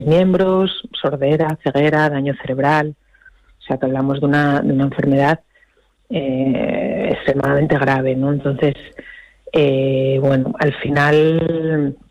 miembros, sordera, ceguera, daño cerebral. O sea, que hablamos de una enfermedad extremadamente grave, ¿no? Entonces, bueno, al final